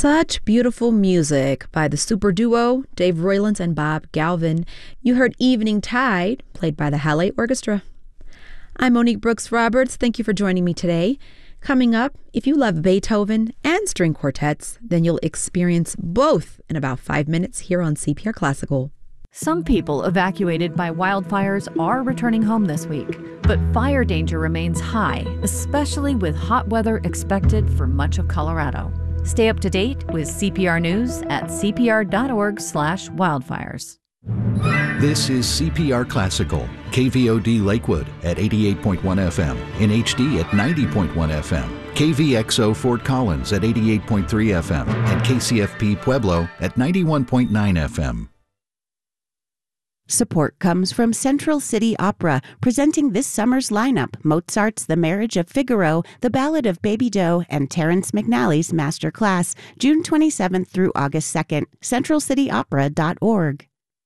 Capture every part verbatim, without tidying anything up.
Such beautiful music by the super duo Dave Roylance and Bob Galvin. You heard Evening Tide, played by the Halle Orchestra. I'm Monique Brooks Roberts. Thank you for joining me today. Coming up, if you love Beethoven and string quartets, then you'll experience both in about five minutes here on C P R Classical. Some people evacuated by wildfires are returning home this week, but fire danger remains high, especially with hot weather expected for much of Colorado. Stay up to date with C P R News at c p r dot org slash wildfires. This is C P R Classical, K V O D Lakewood at eighty-eight point one F M, in H D at ninety point one F M, K V X O Fort Collins at eighty-eight point three F M, and K C F P Pueblo at ninety-one point nine F M. Support comes from Central City Opera, presenting this summer's lineup: Mozart's The Marriage of Figaro, The Ballad of Baby Doe, and Terrence McNally's Master Class, June twenty-seventh through August second. central city opera dot org.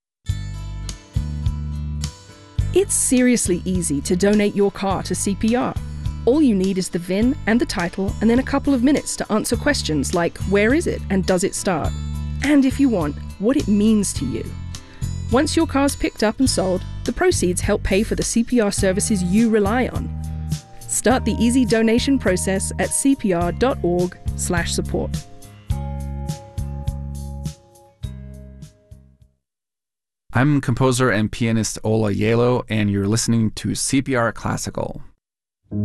It's seriously easy to donate your car to C P R. All you need is the V I N and the title, and then a couple of minutes to answer questions like where is it and does it start? And if you want, what it means to you. Once your car's picked up and sold, the proceeds help pay for the C P R services you rely on. Start the easy donation process at c p r dot org slash support. I'm composer and pianist Ola Yelo, and you're listening to C P R Classical.